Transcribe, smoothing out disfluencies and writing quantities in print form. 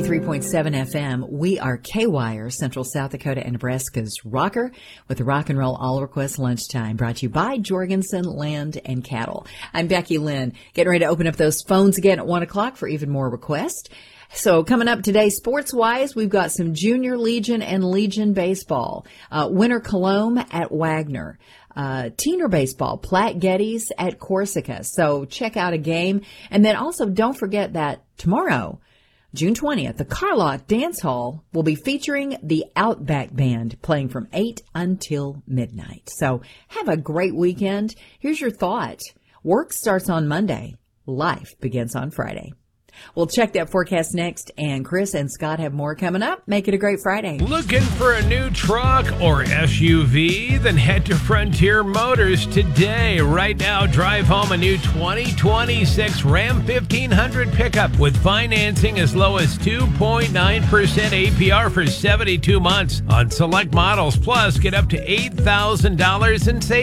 93.7 FM. We are K-Wire, Central South Dakota and Nebraska's rocker with the Rock and Roll All Request Lunchtime, brought to you by Jorgensen Land and Cattle. I'm Becky Lynn, getting ready to open up those phones again at 1 o'clock for even more requests. So coming up today, sports-wise, we've got some Junior Legion and Legion baseball. Winter Cologne at Wagner. Teener baseball, Platte Geddes at Corsica. So check out a game. And then also don't forget that tomorrow, June 20th, the Carlock Dance Hall will be featuring the Outback Band playing from 8 until midnight. So have a great weekend. Here's your thought. Work starts on Monday. Life begins on Friday. We'll check that forecast next, and Chris and Scott have more coming up. Make it a great Friday. Looking for a new truck or SUV? Then head to Frontier Motors today. Right now, drive home a new 2026 Ram 1500 pickup with financing as low as 2.9% APR for 72 months on select models. Plus, get up to $8,000 in savings.